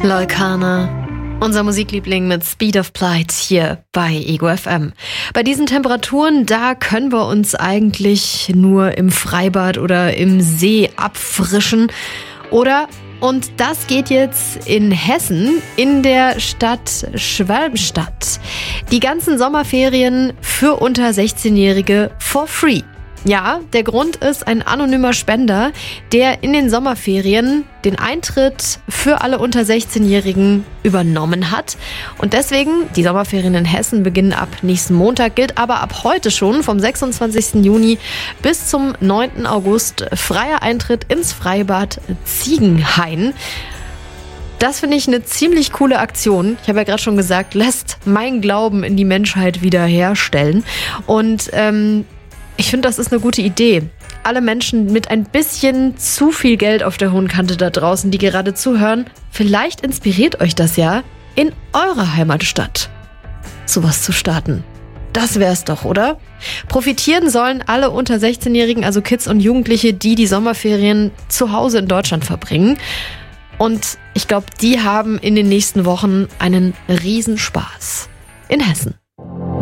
Leukana, unser Musikliebling mit Speed of Plight hier bei Ego FM. Bei diesen Temperaturen, da können wir uns eigentlich nur im Freibad oder im See abfrischen. Und das geht jetzt in Hessen, in der Stadt Schwalmstadt. Die ganzen Sommerferien für unter 16-Jährige for free. Ja, der Grund ist ein anonymer Spender, der in den Sommerferien den Eintritt für alle unter 16-Jährigen übernommen hat. Und deswegen, die Sommerferien in Hessen beginnen ab nächsten Montag, gilt aber ab heute schon, vom 26. Juni bis zum 9. August, freier Eintritt ins Freibad Ziegenhain. Das finde ich eine ziemlich coole Aktion. Ich habe ja gerade schon gesagt, lässt mein Glauben in die Menschheit wiederherstellen. Und ich finde, das ist eine gute Idee. Alle Menschen mit ein bisschen zu viel Geld auf der hohen Kante da draußen, die gerade zuhören, vielleicht inspiriert euch das ja, in eurer Heimatstadt sowas zu starten. Das wär's doch, oder? Profitieren sollen alle unter 16-Jährigen, also Kids und Jugendliche, die die Sommerferien zu Hause in Deutschland verbringen. Und ich glaube, die haben in den nächsten Wochen einen Riesenspaß in Hessen.